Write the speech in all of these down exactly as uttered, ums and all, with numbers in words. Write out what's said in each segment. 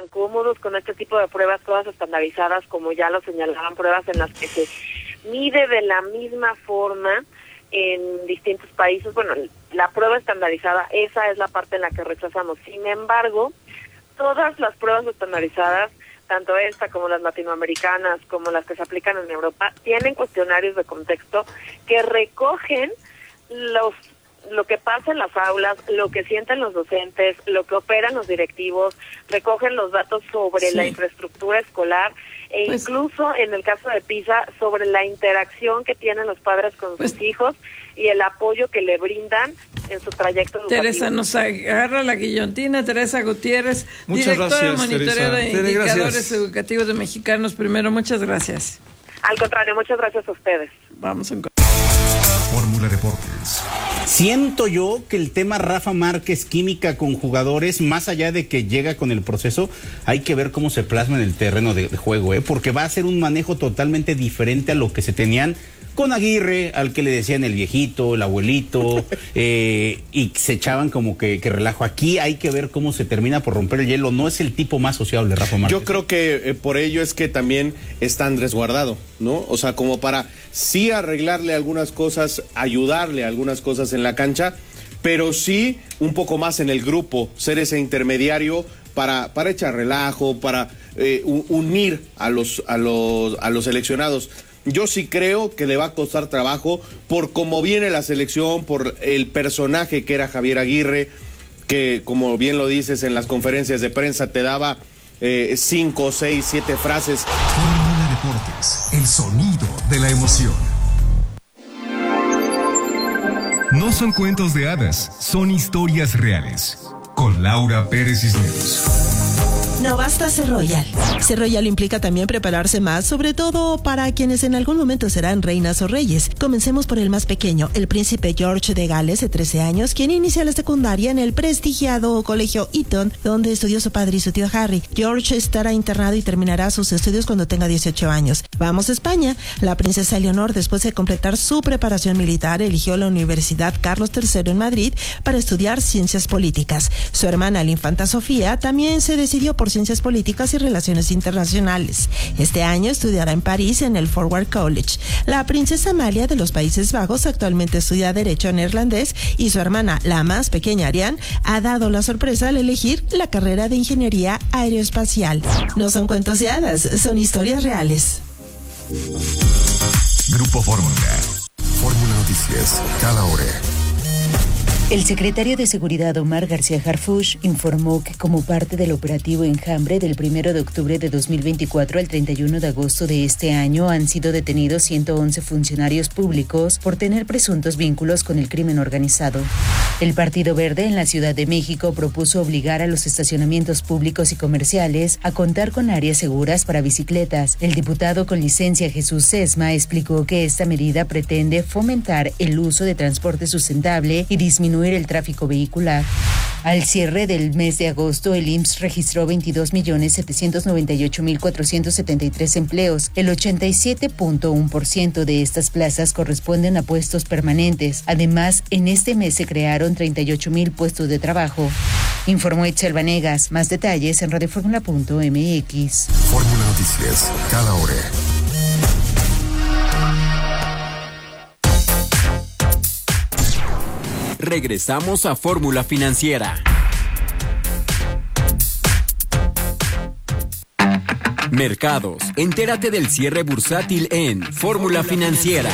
tan cómodos con este tipo de pruebas todas estandarizadas, como ya lo señalaban, pruebas en las que se mide de la misma forma en distintos países. Bueno, la prueba estandarizada, esa es la parte en la que rechazamos. Sin embargo, todas las pruebas estandarizadas, tanto esta como las latinoamericanas, como las que se aplican en Europa, tienen cuestionarios de contexto que recogen los lo que pasa en las aulas, lo que sienten los docentes, lo que operan los directivos, recogen los datos sobre sí. la infraestructura escolar e pues, incluso en el caso de PISA sobre la interacción que tienen los padres con pues, sus hijos y el apoyo que le brindan en su trayecto educativo. Teresa nos agarra la guillotina. Teresa Gutiérrez, muchas directora gracias, de Monitoreo Teresa. de Tere, Indicadores gracias. Educativos de Mexicanos Primero. Muchas gracias. Al contrario, muchas gracias a ustedes. Vamos en Fórmula Deportes. Siento yo que el tema Rafa Márquez, química con jugadores, más allá de que llega con el proceso, hay que ver cómo se plasma en el terreno de, de juego, ¿eh? Porque va a ser un manejo totalmente diferente a lo que se tenían con Aguirre, al que le decían el viejito, el abuelito, eh, y se echaban como que, que relajo. Aquí hay que ver cómo se termina por romper el hielo. No es el tipo más sociable, Rafa Márquez. Yo creo que eh, por ello es que también está Andrés Guardado, ¿no? O sea, como para sí arreglarle algunas cosas, ayudarle a algunas cosas en la cancha, pero sí un poco más en el grupo, ser ese intermediario para, para echar relajo, para eh, unir a los, a los, a los seleccionados. Yo sí creo que le va a costar trabajo por cómo viene la selección, por el personaje que era Javier Aguirre, que como bien lo dices en las conferencias de prensa te daba eh, cinco, seis, siete frases. Fórmula Deportes, el sonido de la emoción. No son cuentos de hadas, son historias reales. Con Laura Pérez Cisneros. No basta ser royal. Ser royal implica también prepararse más, sobre todo para quienes en algún momento serán reinas o reyes. Comencemos por el más pequeño, el príncipe George de Gales, de trece años, quien inicia la secundaria en el prestigiado colegio Eton, donde estudió su padre y su tío Harry. George estará internado y terminará sus estudios cuando tenga dieciocho años. Vamos a España. La princesa Eleonor, después de completar su preparación militar, eligió la Universidad Carlos tercero en Madrid para estudiar ciencias políticas. Su hermana, la infanta Sofía, también se decidió por Ciencias Políticas y Relaciones Internacionales. Este año estudiará en París en el Forward College. La princesa Amalia de los Países Bajos actualmente estudia Derecho neerlandés y su hermana, la más pequeña Ariane, ha dado la sorpresa al elegir la carrera de Ingeniería Aeroespacial. No son cuentos de hadas, son historias reales. Grupo Fórmula. Fórmula Noticias, cada hora. El secretario de Seguridad Omar García Harfuch informó que como parte del operativo Enjambre del primero de octubre de dos mil veinticuatro al treinta y uno de agosto de este año han sido detenidos ciento once funcionarios públicos por tener presuntos vínculos con el crimen organizado. El Partido Verde en la Ciudad de México propuso obligar a los estacionamientos públicos y comerciales a contar con áreas seguras para bicicletas. El diputado con licencia Jesús Sesma explicó que esta medida pretende fomentar el uso de transporte sustentable y disminuir el tráfico vehicular. Al cierre del mes de agosto, el I M S S registró veintidós millones setecientos noventa y ocho mil cuatrocientos setenta y tres empleos. El ochenta y siete punto uno por ciento de estas plazas corresponden a puestos permanentes. Además, en este mes se crearon treinta y ocho mil puestos de trabajo. Informó Itzel Vanegas. Más detalles en radioformula punto m x. Fórmula Noticias, cada hora. Regresamos a Fórmula Financiera. Mercados. Entérate del cierre bursátil en Fórmula Financiera.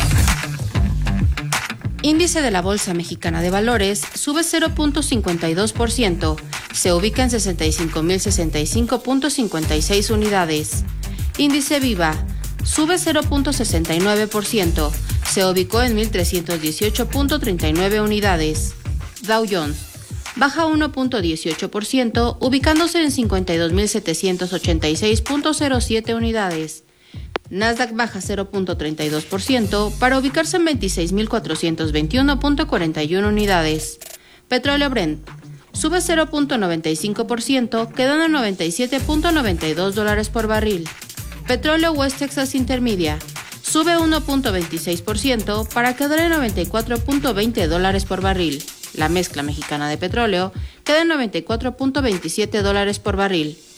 Índice de la Bolsa Mexicana de Valores sube cero punto cincuenta y dos por ciento. Se ubica en sesenta y cinco mil sesenta y cinco punto cincuenta y seis unidades. Índice Viva sube cero punto sesenta y nueve por ciento. Se ubicó en mil trescientos dieciocho punto treinta y nueve unidades. Dow Jones baja uno punto dieciocho por ciento, ubicándose en cincuenta y dos mil setecientos ochenta y seis punto cero siete unidades. Nasdaq baja cero punto treinta y dos por ciento para ubicarse en veintiséis mil cuatrocientos veintiuno punto cuarenta y uno unidades. Petróleo Brent sube cero punto noventa y cinco por ciento, quedando en noventa y siete punto noventa y dos dólares por barril. Petróleo West Texas Intermedia sube uno punto veintiséis por ciento para quedar en noventa y cuatro punto veinte dólares por barril. La mezcla mexicana de petróleo queda en noventa y cuatro punto veintisiete dólares por barril.